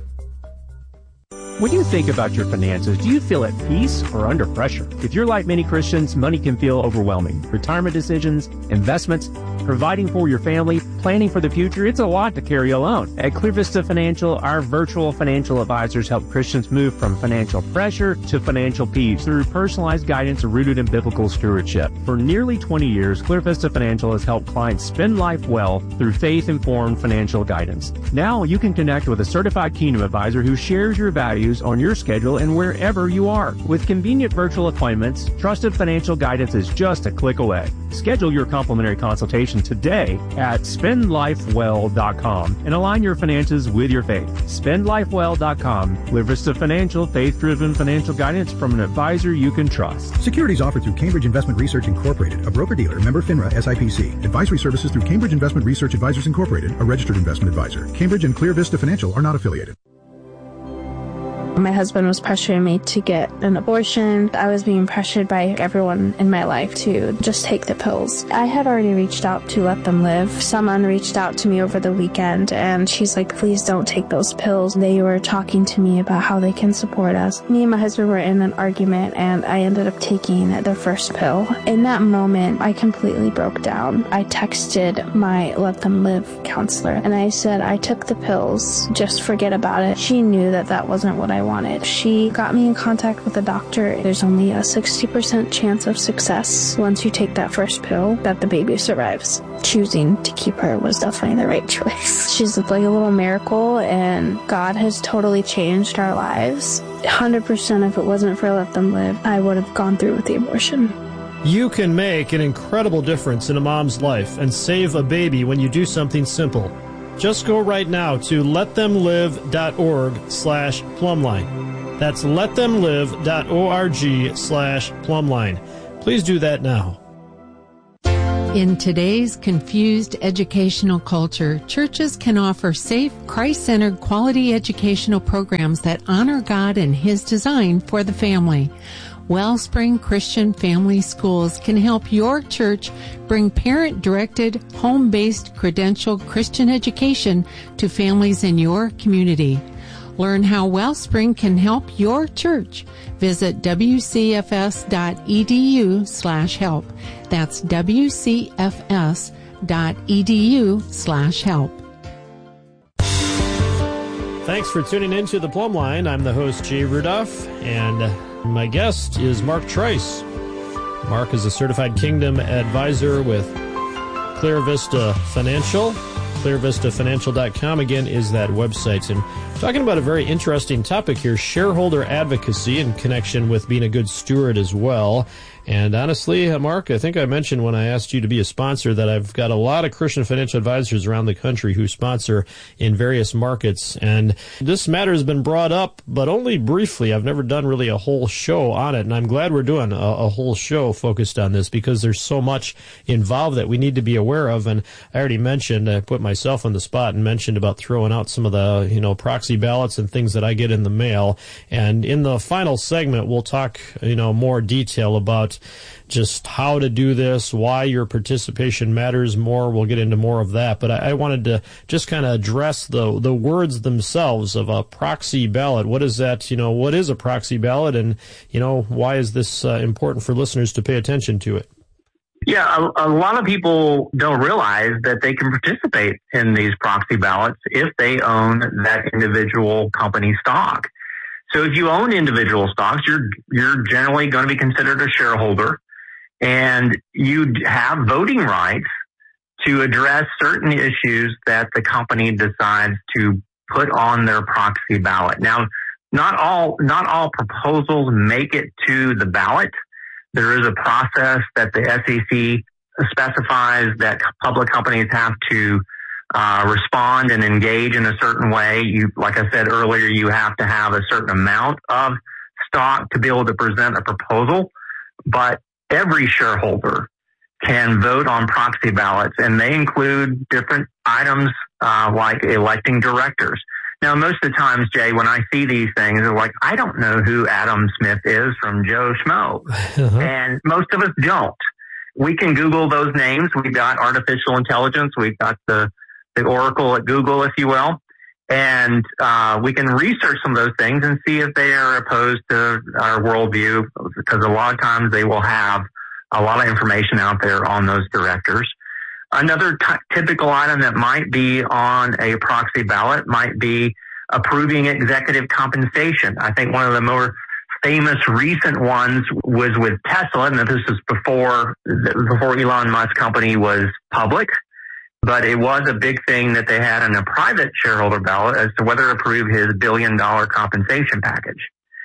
When you think about your finances, do you feel at peace or under pressure? If you're like many Christians, money can feel overwhelming. Retirement decisions, investments, providing for your family, planning for the future, it's a lot to carry alone. At Clear Vista Financial, our virtual financial advisors help Christians move from financial pressure to financial peace through personalized guidance rooted in biblical stewardship. For nearly twenty years, Clear Vista Financial has helped clients spend life well through faith-informed financial guidance. Now you can connect with a certified Kingdom advisor who shares your values on your schedule and wherever you are. With convenient virtual appointments, trusted financial guidance is just a click away. Schedule your complimentary consultation today at spend life well dot com and align your finances with your faith. spend life well dot com. Clear Vista Financial, faith-driven financial guidance from an advisor you can trust. Securities offered through Cambridge Investment Research Incorporated, a broker-dealer, member FINRA S I P C. Advisory services through Cambridge Investment Research Advisors Incorporated, a registered investment advisor. Cambridge and Clear Vista Financial are not affiliated. My husband was pressuring me to get an abortion. I was being pressured by everyone in my life to just take the pills. I had already reached out to Let Them Live. Someone reached out to me over the weekend, and she's like, please don't take those pills. They were talking to me about how they can support us. Me and my husband were in an argument, and I ended up taking the first pill. In that moment, I completely broke down. I texted my Let Them Live counselor, and I said, I took the pills. Just forget about it. She knew that that wasn't what I wanted. She got me in contact with a doctor. There's only a sixty percent chance of success once you take that first pill that the baby survives. Choosing to keep her was definitely the right choice. She's like a little miracle, and God has totally changed our lives. one hundred percent if it wasn't for Let Them Live, I would have gone through with the abortion. You can make an incredible difference in a mom's life and save a baby when you do something simple. Just go right now to letthemlive.org slash plumline. That's letthemlive.org slash plumline. Please do that now. In today's confused educational culture, churches can offer safe, Christ-centered quality educational programs that honor God and His design for the family. Wellspring Christian Family Schools can help your church bring parent-directed, home-based, credentialed Christian education to families in your community. Learn how Wellspring can help your church. Visit wcfs.edu slash help. That's wcfs.edu slash help. Thanks for tuning in to The Plumb Line. I'm the host, Jay Rudolph, and my guest is Mark Trice. Mark is a certified Kingdom advisor with Clear Vista Financial. clear vista financial dot com, again, is that website. And talking about a very interesting topic here, shareholder advocacy in connection with being a good steward as well. And honestly, Mark, I think I mentioned when I asked you to be a sponsor that I've got a lot of Christian financial advisors around the country who sponsor in various markets. And this matter has been brought up, but only briefly. I've never done really a whole show on it. And I'm glad we're doing a, a whole show focused on this because there's so much involved that we need to be aware of. And I already mentioned, I put myself on the spot and mentioned about throwing out some of the, you know, proxy ballots and things that I get in the mail. And in the final segment, we'll talk, you know, more detail about just how to do this, why your participation matters more. We'll get into more of that. But I, I wanted to just kind of address the the words themselves of a proxy ballot. What is that? You know, what is a proxy ballot? And, you know, why is this uh, important for listeners to pay attention to it? Yeah, a, a lot of people don't realize that they can participate in these proxy ballots if they own that individual company stock. So if you own individual stocks, you're you're generally going to be considered a shareholder, and you have voting rights to address certain issues that the company decides to put on their proxy ballot. Now, not all not all proposals make it to the ballot. There is a process that the S E C specifies that public companies have to Uh, respond and engage in a certain way. You, like I said earlier, you have to have a certain amount of stock to be able to present a proposal. But every shareholder can vote on proxy ballots, and they include different items uh, like electing directors. Now, most of the times, Jay, when I see these things, they're like, I don't know who Adam Smith is from Joe Schmo. Uh-huh. And most of us don't. We can Google those names. We've got artificial intelligence. We've got the the Oracle at Google, if you will, and uh, we can research some of those things and see if they are opposed to our worldview, because a lot of times they will have a lot of information out there on those directors. Another t- typical item that might be on a proxy ballot might be approving executive compensation. I think one of the more famous recent ones was with Tesla, and this was before before Elon Musk's company was public. But it was a big thing that they had on a private shareholder ballot as to whether to approve his billion dollar compensation package.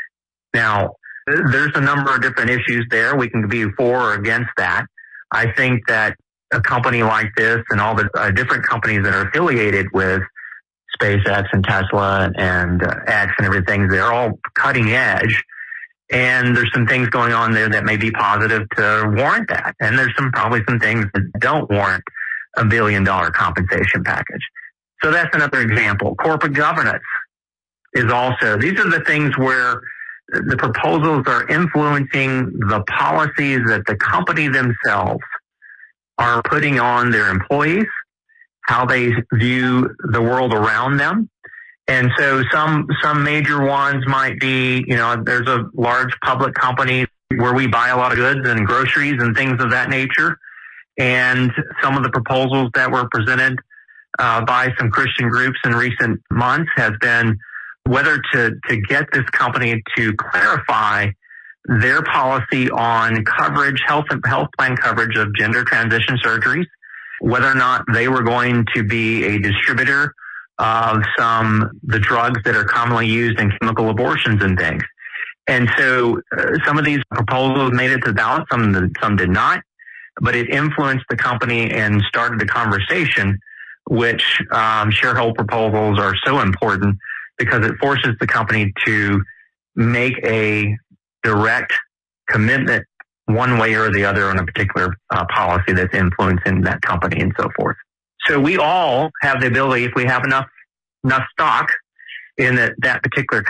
Now, there's a number of different issues there. We can be for or against that. I think that a company like this and all the uh, different companies that are affiliated with SpaceX and Tesla and uh, X and everything, they're all cutting edge. And there's some things going on there that may be positive to warrant that. And there's some probably some things that don't warrant a billion dollar compensation package. So that's another example. Corporate governance is also, these are the things where the proposals are influencing the policies that the company themselves are putting on their employees, how they view the world around them. And so some, some major ones might be, you know, there's a large public company where we buy a lot of goods and groceries and things of that nature. And some of the proposals that were presented uh, by some Christian groups in recent months has been whether to, to get this company to clarify their policy on coverage, health and health plan coverage of gender transition surgeries, whether or not they were going to be a distributor of some the drugs that are commonly used in chemical abortions and things. And so uh, some of these proposals made it to the ballot, some some did not, but it influenced the company and started a conversation, which um, shareholder proposals are so important because it forces the company to make a direct commitment one way or the other on a particular uh, policy that's influencing that company and so forth. So we all have the ability, if we have enough enough stock in that, that particular